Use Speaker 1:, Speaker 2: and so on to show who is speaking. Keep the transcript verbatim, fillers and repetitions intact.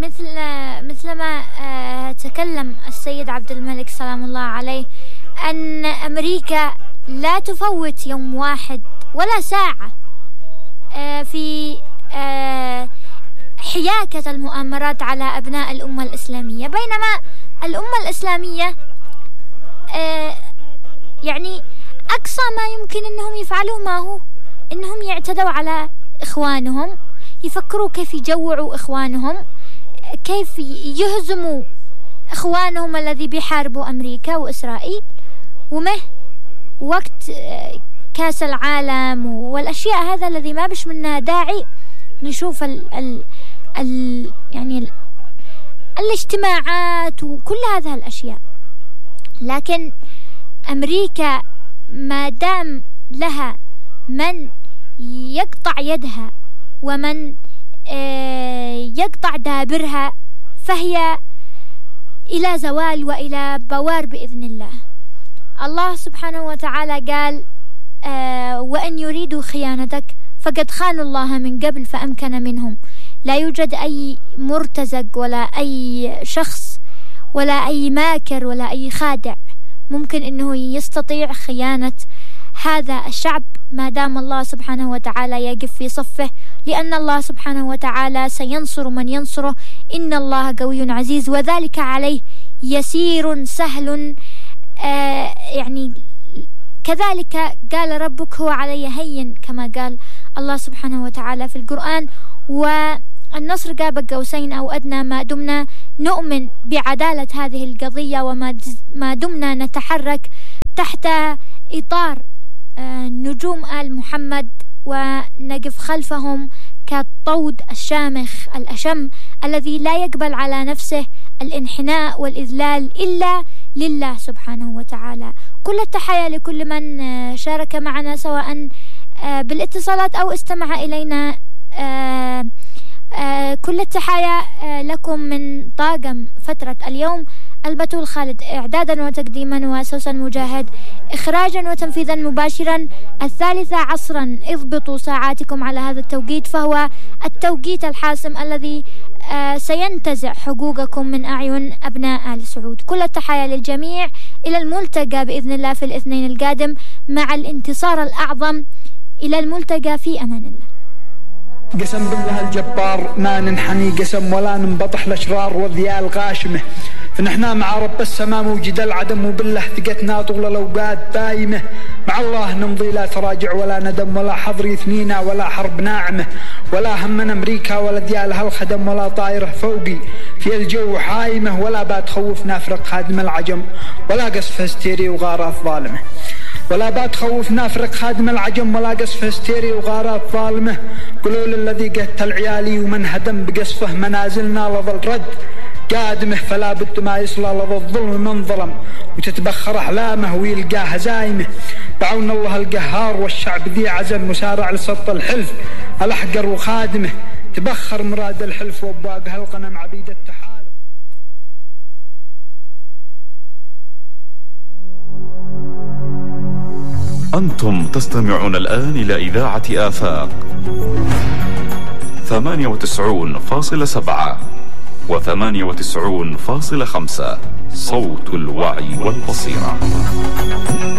Speaker 1: مثل مثلما تكلم السيد عبد الملك سلام الله عليه أن أمريكا لا تفوت يوم واحد ولا ساعة في حياكة المؤامرات على أبناء الأمة الإسلامية، بينما الأمة الإسلامية يعني أقصى ما يمكن أنهم يفعلوا ما هو أنهم يعتدوا على إخوانهم، يفكروا كيف يجوعوا إخوانهم، كيف يهزموا إخوانهم الذي بيحاربوا أمريكا وإسرائيل. ومه وقت كاس العالم والأشياء هذا الذي ما بش منها داعي نشوف ال ال ال يعني ال الاجتماعات وكل هذه الأشياء. لكن أمريكا ما دام لها من يقطع يدها ومن يقطع دابرها فهي إلى زوال وإلى بوار بإذن الله. الله سبحانه وتعالى قال وإن يريدوا خيانتك فقد خانوا الله من قبل فأمكن منهم. لا يوجد أي مرتزق ولا أي شخص ولا أي ماكر ولا أي خادع ممكن أنه يستطيع خيانة هذا الشعب ما دام الله سبحانه وتعالى يقف في صفه، لأن الله سبحانه وتعالى سينصر من ينصره، إن الله قوي عزيز وذلك عليه يسير سهل. آه يعني كذلك قال ربك هو علي هين كما قال الله سبحانه وتعالى في القرآن. والنصر قاب قوسين أو أدنى ما دمنا نؤمن بعدالة هذه القضية وما دمنا نتحرك تحت إطار نجوم آل محمد ونقف خلفهم كالطود الشامخ الأشم الذي لا يقبل على نفسه الانحناء والإذلال إلا لله سبحانه وتعالى. كل التحية لكل من شارك معنا سواء بالاتصالات أو استمع إلينا. كل التحية لكم من طاقم فترة اليوم، البتول خالد إعدادا وتقديما، وسوسن مجاهد إخراجا وتنفيذا مباشرا. الثالثة عصرا اضبطوا ساعاتكم على هذا التوقيت فهو التوقيت الحاسم الذي سينتزع حقوقكم من أعين أبناء آل سعود. كل التحية للجميع، إلى الملتقى بإذن الله في الاثنين القادم مع الانتصار الأعظم. إلى الملتقى في أمان الله.
Speaker 2: قسم بالله الجبار ما ننحني قسم ولا ننبطح الأشرار والذيال غاشمة، فنحنا مع رب السماء موجد العدم وبالله ثقتنا طول الأوقات دايمة، مع الله نمضي لا تراجع ولا ندم ولا حظر يثنينا ولا حرب ناعمة ولا همنا أمريكا ولا ديال هالخدم ولا طائرة فوقي في الجو حايمة ولا بات خوفنا فرق خادم العجم ولا قصف هستيري وغارات ظالمة ولا بات خوفنا فرق خادم العجم ولا قصف هستيري وغارات ظالمة. قولوا للذي قتل عيالي ومن هدم بقصفه منازلنا لظل رد قادمه، فلا بد ما يصلى لظى الظلم من ظلم وتتبخر أحلامه ويلقاه هزايمه. بعون الله القهار والشعب ذي عزم مسارع لسط الحلف الأحقر وخادمه، تبخر مراد الحلف وابواق هالقنم عبيد التحالف.
Speaker 3: أنتم تستمعون الآن إلى إذاعة آفاق ثمانية وتسعون فاصلة سبعة وثمانية وتسعون فاصلة خمسة، صوت الوعي والبصيرة.